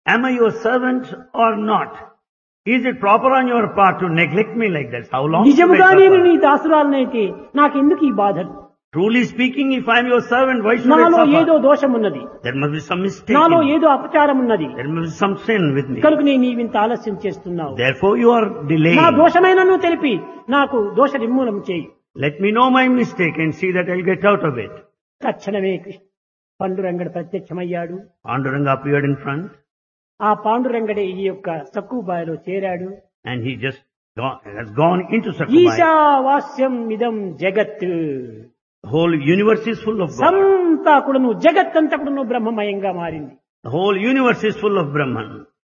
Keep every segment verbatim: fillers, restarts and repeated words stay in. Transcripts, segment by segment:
Am I your servant or not? Is it proper on your part to neglect me like that? How long should I నిజముగా నేను suffer? నీ దాసురాలనైతే నాకెందుకు ఈ బాధలు? Truly speaking, if I am your servant, why should I నాలో ఏదో suffer? దోషం ఉన్నది, There must be some mistake. నాలో in me. ఏదో అపచారం ఉన్నది, There must be some sin with me. కనుక నేను నీవింత ఆలస్యం చేస్తున్నావు. Therefore you are delaying. నా దోషమైనను తెలిపి నాకు దోష నిర్మూలన చేయి. Let me know my mistake and see that I'll get out of it. తక్షణమే కృష్ణ పాండురంగడు ప్రత్యక్షమయ్యాడు. Panduranga appeared in front ఆ పాండురంగడే ఈ యొక్క సక్కుబాయిలో చేరాడు. and he just gone, has gone into Sakubai. ఈశావాస్యం ఇదం జగత్. The whole universe is full of God. సంతా కూడాను జగత్తంతా కూడాను బ్రహ్మమయంగా మారింది. The whole universe is full of Brahman.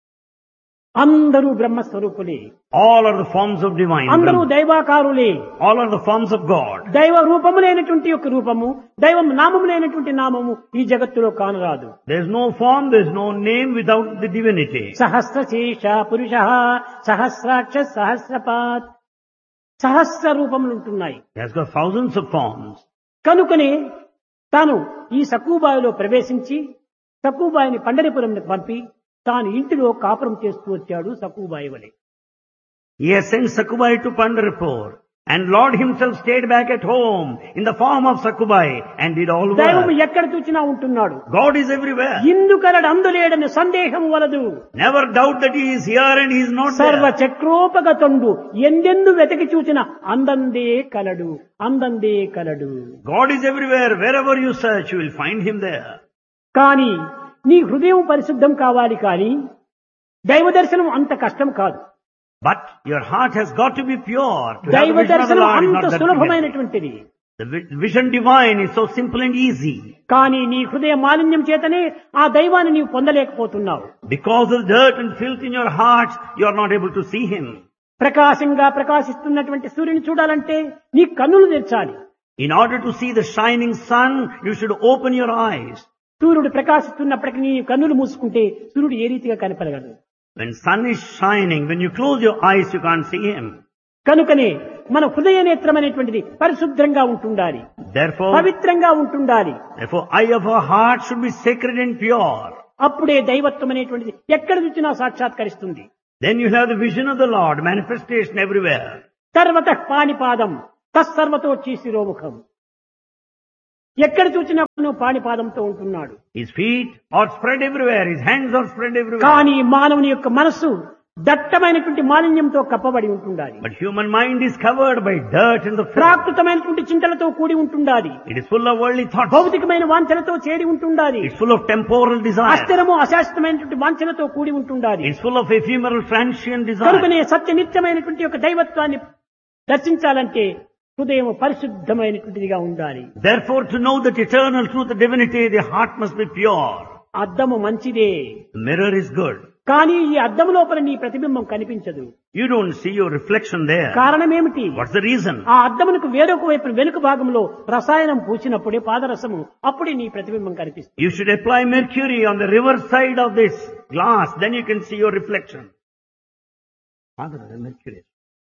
అందరూ బ్రహ్మస్వరూపులే, All are the forms of divine. అందరూ Brahman. దైవాకారులే. All are the forms of God. దైవ రూపములైనటువంటి యొక్క రూపము, దైవం నామములైనటువంటి నామము ఈ జగత్తులో కానరాదు. There is no form, there is no name without the divinity. సహస్రశేష పురుష, సహస్రాక్ష, సహస్రపాత్, సహస్ర రూపములు ఉంటున్నాయి. He has got thousands of forms. కనుకనే తాను ఈ సక్కుబాయిలో ప్రవేశించి సక్కుబాయిని పండరిపురంకి పంపి తాను ఇంటిలో కాపురం చేస్తూ వచ్చాడు సక్కుబాయి వలె. He has sent Sakubai to Pandharpur, and Lord himself stayed back at home in the form of Sakubai and did all దైవం work. ఎక్కడ చూచినా ఉంటున్నాడు. God is everywhere. ఇందుకలడు అందులేడని సందేహం వలదు. Never doubt that he is here and he is not సర్వ there. చక్రోపగతండు ఎందెందు వెతకి చూచిన అందందే కలడు, అందందే కలడు. God is everywhere. Wherever you search, you will find him there. కానీ నీ హృదయం పరిశుద్ధం కావాలి, కానీ దైవ దర్శనం అంత కష్టం కాదు. But your heart has got to be pure. To have దైవ the vision of the దర్శనం Lord is అంత not that difficult. సులభమైనటువంటిది. The vi- vision divine is so simple and easy. కానీ నీ హృదయ మాలిన్యం చేతనే ఆ దైవాన్ని నీవు పొందలేకపోతున్నావు. Because of dirt and filth in your heart, you are not able to see him. ప్రకాశంగా ప్రకాశిస్తున్నటువంటి సూర్యుని చూడాలంటే నీ కన్నులు తెరచాలి. In order to see the shining sun, you should open your eyes. సూర్యుడు ప్రకాశిస్తున్నప్పటికీ నీ కన్నులు మూసుకుంటే సూర్యుడు ఏ రీతిగా కనపడగలడు? When sun is shining, when you close your eyes, you can't see him. కనుకనే మన హృదయ నేత్రం అనేటువంటిది పరిశుద్ధంగా ఉంటుండాలి, Therefore, పవిత్రంగా ఉంటుండాలి. therefore, eye of our heart should be sacred and pure. అప్పుడే దైవత్వం అనేటువంటిది ఎక్కడ చూసినా సాక్షాత్కరిస్తుంది. Then you have the vision of the Lord, manifestation everywhere. సర్వత పాణిపాదం తత్సర్వతో శిరోముఖం. ఎక్కడ చూసినా నువ్వు పాణిపాదంతో ఉంటున్నాడు. His feet are spread everywhere, his hands are spread everywhere. కానీ మానవుని యొక్క మనస్సు దట్టమైనటువంటి మాలిన్యంతో కప్పబడి ఉంటుండాలి. But human mind is covered by dirt and the filth. ప్రాకృతమైనటువంటి చింతలతో కూడి ఉంటుండాలి. It is full of worldly thoughts. భౌతికమైన వాంఛలతో చేరి ఉంటుండాలి. It's full of temporal desires. అస్థిరము అశాశ్వతమైనటువంటి వాంఛలతో కూడి ఉంటుండాలి. It's full of ephemeral transient desires. కనుకనే సత్య నిత్యమైనటువంటి యొక్క దైవత్వాన్ని దర్శించాలంటే హృదయం పరిశుద్ధమైనటువంటిదిగా ఉండాలి. Therefore, to know that eternal truth, the divinity, the heart must be pure. అద్దము మంచిదే, The mirror is good. కానీ ఈ అద్దము లోపల నీ ప్రతిబింబం కనిపించదు. You don't see your reflection there. కారణం ఏమిటి? What's the reason? ఆ అద్దమునకు వేరొక వైపు వెనుక భాగంలో రసాయనం పూసినప్పుడే పాదరసము అప్పుడే నీ ప్రతిబింబం కనిపిస్తుంది. You should apply mercury on the reverse side of this glass, then you can see your reflection. Father, mercury.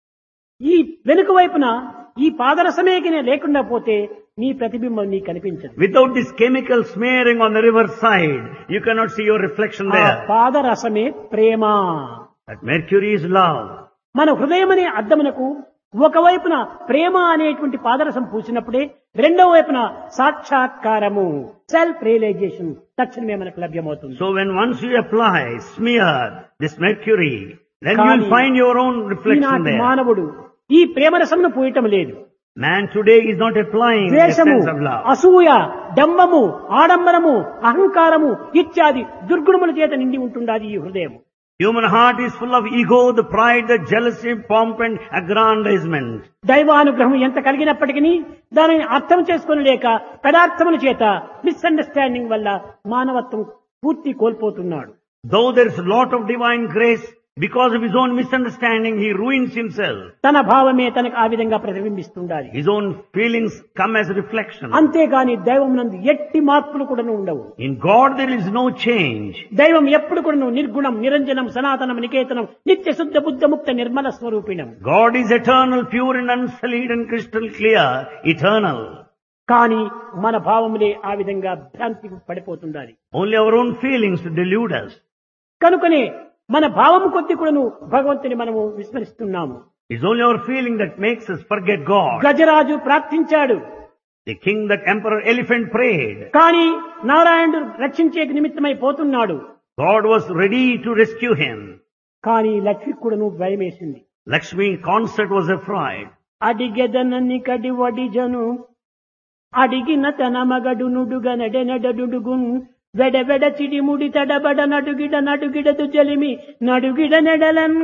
ఈ వెనుక వైపున ఈ పాదరసమే గిన లేకుండా పోతే నీ ప్రతిబింబం నీ కనిపించదు. Without this chemical smearing on the reverse side, you cannot see your reflection ఆ there. పాదరసమే Prema. That mercury is love. మన హృదయం అనే అద్దమునకు ఒకవైపున ప్రేమ అనేటువంటి పాదరసం పూసినప్పుడే రెండవ వైపున సాక్షాత్కారము సెల్ఫ్ రియలైజేషన్ తక్షణమే మనకు లభ్యమవుతుంది. So when once you apply, smear this mercury, then you కానీ will find your own reflection ఈనాటి there. మానవుడు ఈ ప్రేమరసమును పూయటం లేదు. Man today is not applying the ద్వేషము, sense of love. అసూయ, డంబము, ఆడంబరము, అహంకారము ఇత్యాది దుర్గుణముల చేత నిండి ఉంటుండాది ఈ హృదయం. Human heart is full of ego, the pride, the jealousy, pomp and aggrandizement. దైవానుగ్రహం ఎంత కలిగినప్పటికీ దానిని అర్థం చేసుకుని లేక పదార్థముల చేత మిస్అండర్స్టాండింగ్ వల్ల మానవత్వం పూర్తి కోల్పోతున్నాడు. Though there is a lot of divine grace, because of his own misunderstanding, he ruins himself. తన భావమే తనకు ఆ విధంగా ప్రతిబింబిస్తుండాలి. His own feelings come as reflection. అంతేగాని దైవం నందు ఎట్టి మార్పులు కూడా ఉండవు. In God there is no change. దైవం ఎప్పుడు కూడా నిర్గుణం, నిరంజనం, సనాతనం, నికేతనం, నిత్య శుద్ధ బుద్ధ ముక్త Nirmala స్వరూపిణం. God is eternal, pure and unsullied and crystal clear, eternal. కానీ మన భావములే ఆ విధంగా భ్రాంతికి పడిపోతుండాలి. Only our own feelings delude us. కనుకనే మన భావము కొద్ది కూడాను భగవంతుని మనము విస్మరిస్తున్నాము. It's only our feeling that makes us forget God. Gajaraju ప్రార్థించాడు, The king, that emperor elephant prayed. కానీ నారాయణుడు రక్షించే నిమిత్తమై పోతున్నాడు. God was ready to rescue him. కానీ లక్ష్మి కూడాను భయమేసింది. Lakshmi consort was afraid. అడిగెదనని కడి వడిజను అడిగిన తన మగడు నుడుగ నడె నడుడుగున్ వెడ వెడ చిడి ముడి తడబడ నడుగిడ నడుగిడదు జలిమి నడుగిడ నెడలన్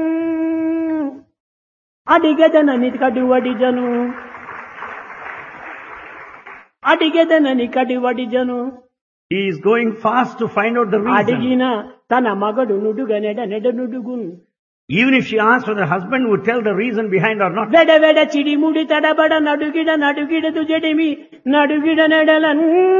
అడిగెదనని కడి వడిజను అడిగెదనని కడి వడిజను He is going fast to find out the reason. అడిగిన తన మగడు నుడుగ నెడ నెడ నుడుగున్ Even if she asked whether the husband would tell the reason behind or not. వెడ వెడ చిడి ముడి తడబడ నడుగిడ నడుగిడదు జడిమి నడుగిడ నెడలన్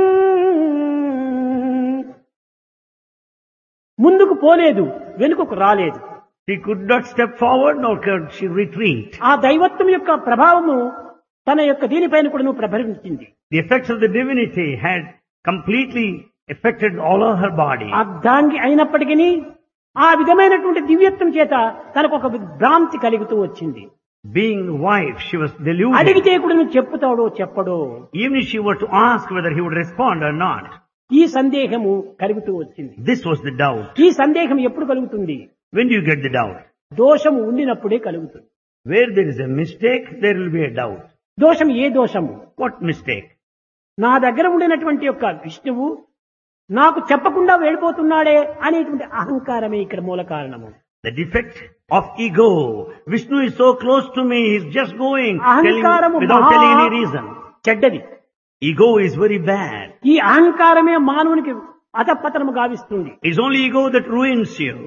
ముందుకు పోలేదు, వెనుకకు రాలేదు. She could not step forward nor could she retreat. ఆ దైవత్వం యొక్క ప్రభావము తన యొక్క దీనిపైన కూడా నువ్వు ప్రభవించింది. The effects of the divinity had completely affected all of her body. అర్ధాంగి అయినప్పటికీ ఆ విధమైనటువంటి దివ్యత్వం చేత తనకు ఒక భ్రాంతి కలుగుతూ వచ్చింది. Being wife, she was deluded. అడిగితే కూడా నువ్వు చెప్పుతాడో చెప్పడో, Even if she were to ask whether he would respond or not. ఈ సందేహము కలుగుతూ వచ్చింది. This was the doubt. ఈ సందేహం ఎప్పుడు కలుగుతుంది? When do you get the doubt? దోషము ఉండినప్పుడే కలుగుతుంది. Where there is a mistake, there will be a doubt. దోషం ఏ దోషము? What mistake? నా దగ్గర ఉండినటువంటి యొక్క విష్ణువు నాకు చెప్పకుండా వెళ్ళిపోతున్నాడే అనేటువంటి అహంకారమే ఇక్కడ మూల కారణము. The defect of ego. Vishnu is so close to me, he's just going, telling, అహంకారము without మహా telling any reason. చెడ్డది. Ego is very bad. ఈ అహంకారమే మానవునికి అధపతనము గావిస్తుంది. It's only ego that ruins you.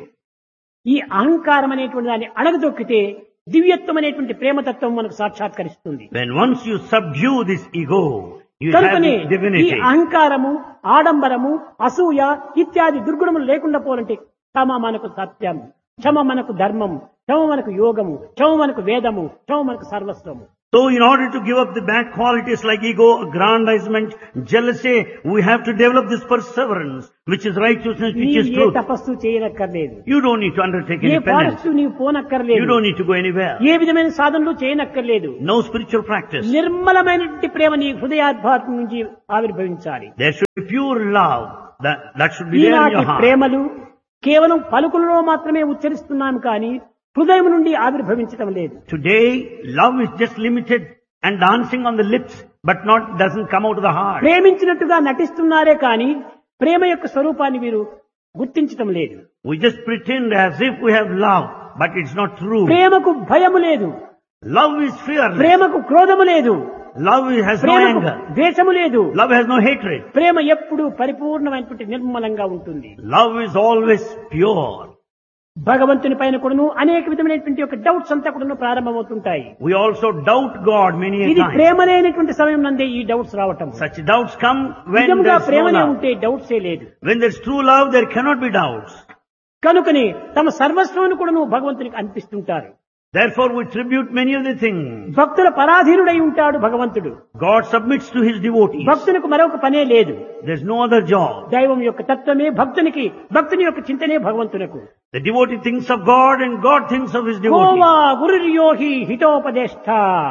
ఈ అహంకారం అనేటువంటి దాన్ని అణగదొక్కితే దివ్యత్వం అనేటువంటి ప్రేమతత్వం మనకు సాక్షాత్కరిస్తుంది. When once you subdue this ego, you have కనుకనే this ఈ divinity. అహంకారము, ఆడంబరము, అసూయ ఇత్యాది దుర్గుణములు లేకుండా పోవాలంటే క్షమ మనకు సత్యం, క్షమ మనకు ధర్మం, క్షమ మనకు యోగము, క్షమ మనకు వేదము, క్షమ మనకు సర్వస్వము. So in order to give up the bad qualities like ego, aggrandizement, jealousy, we have to develop this perseverance, which is righteousness, which నీవు is ఏ truth. తపస్సు చేయనక్కర్లేదు, You don't need to undertake A any penance. పాఠస్సు నీవు పోనక్కర్లేదు, You don't need to go anywhere. ఏ విధమైన సాధనలు చేయనక్కర్లేదు. No spiritual practice. నిర్మలమైనటువంటి ప్రేమ నీ హృదయాద్భాతం నుంచి ఆవిర్భవించాలి. There should be pure love. That, that should be there in ఈనాటి your heart. ప్రేమలు కేవలం పలుకులలో మాత్రమే ఉచ్చరిస్తున్నాం కానీ హృదయం నుండి ఆవిర్భవించడం లేదు. Today, love is just limited and dancing on the lips, but not doesn't come out of the heart. ప్రేమించినట్టుగా నటిస్తున్నారే కానీ ప్రేమ యొక్క స్వరూపాన్ని వీరు గుర్తించటం లేదు. We just pretend as if we have love, but it's not true. ప్రేమకు భయము లేదు, Love is fearless. ప్రేమకు క్రోధము లేదు, Love is- has no ప్రేమకు anger. ద్వేషము లేదు. Love has no hatred. ప్రేమ ఎప్పుడు పరిపూర్ణమైనటువంటి నిర్మలంగా ఉంటుంది. Love is always pure. భగవంతుని పైన కూడాను అనేక విధమైనటువంటి యొక్క డౌట్స్ అంతా కూడాను ప్రారంభమవుతుంటాయి. We also doubt God many a ఇది time. ప్రేమ లేనటువంటి సమయం నందే ఈ డౌట్స్ రావటం. Such doubts come when నిజంగా there's no ప్రేమనే love. ఉంటే డౌట్సే లేదు. When there's true love, there cannot be doubts. కనుకని తమ సర్వస్వాన్ని కూడాను భగవంతునికి అనిపిస్తుంటారు. Therefore, we tribute many of the things. భక్తుల పరాధీనుడై ఉంటాడు భగవంతుడు. God submits to His devotees. భక్తునికి మరొక పనే లేదు. There's no other job. దైవం యొక్క తత్వమే భక్తునికి, భక్తుని యొక్క చింతనే భగవంతునకు. The devotee thinks of God and God thinks of His devotee. Goa గురుర్యోహి హితోపదేష్ట.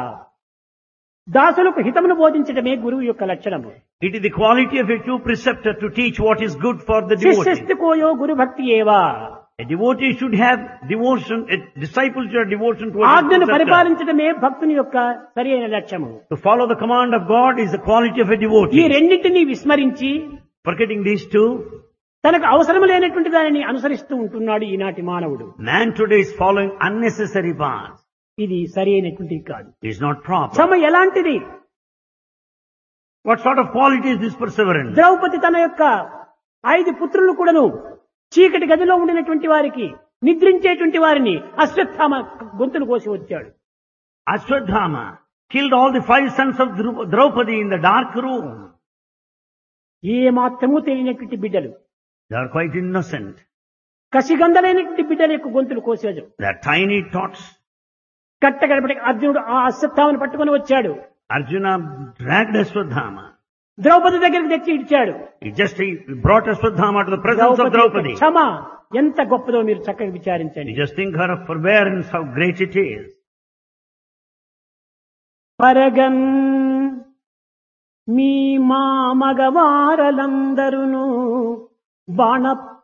దాసులకు హితమును బోధించడమే గురువు యొక్క లక్షణము. It is the quality of a true preceptor to teach what is good for the devotee. శిష్యస్తికోయో గురు భక్తి ఏవా. A devotee should have devotion, a disciple should have devotion towards ఆజ్ఞను the preceptor. పరిపాలించడమే భక్తుని యొక్క సరి అయిన లక్ష్యము. To follow the command of God is the quality of a ఈ devotee. రెండింటినీ విస్మరించి Forgetting these two, తనకు అవసరం లేనటువంటి దానిని అనుసరిస్తూ ఉంటున్నాడు ఈనాటి మానవుడు. man today is following unnecessary paths. ఇది సరి అయినటువంటిది కాదు. It is not proper. క్షమ ఎలాంటిది? What sort of quality is this perseverance? Draupadi తన యొక్క ఐదు పుత్రులు కూడాను చీకటి గదిలో ఉండినటువంటి వారికి, నిద్రించేటువంటి వారిని అశ్వత్థామ గొంతులు కోసి వచ్చాడు. Ashwadhama killed all the five sons of Dru- Draupadi in the dark room. ఏ మాత్రమూ తెలియనటువంటి బిడ్డలు, They are quite innocent. కసిగంధలైనటువంటి బిడ్డల యొక్క గొంతులు కోసాడు. They are tiny tots. కట్టగడపటి అర్జునుడు ఆ అశ్వత్థామను పట్టుకొని వచ్చాడు. Arjuna dragged Ashwadhama. ద్రౌపది దగ్గరికి తెచ్చి ఇచ్చాడు. He just he brought Ashwadhama to the presence of Draupadi యొక్క Draupadi. క్షమ, ఎంత గొప్పదో మీరు చక్కగా విచారించండి. You just think her of forbearance, how great it is. పరగన్ మీ మా మగవారలందరును బాణ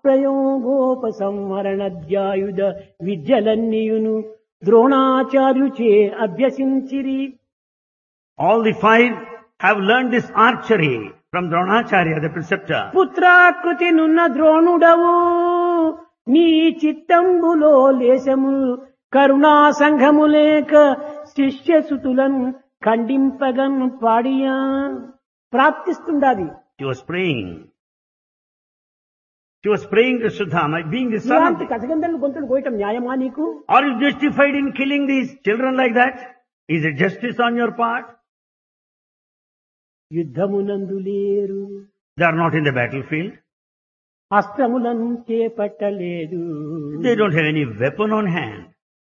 ప్రయోగోపసంహరణధ్యాయుధ విద్యలన్నీయును ద్రోణాచార్యుచే అభ్యసించిరి. All the five have learned this archery from Dronacharya, the preceptor. పుత్రాకృతి నున్న ద్రోణుడవు నీ చిత్తంబులో లేశము కరుణా సంఘము లేక శిష్యసుతులను ఖండింపగన్ పాడియా. ప్రాప్తిస్తుండాది. She was praying. She was praying to Sudama, being the son of... ఇలాంటి కథగంధలు గొంతులు కోయటం న్యాయమా నీకు? Are you justified in killing these children like that? Is it justice on your part? యుద్ధమునందు లేరు, They are not in the battlefield. అస్త్రములను చేపట్టలేదు, They don't have any weapon on hand.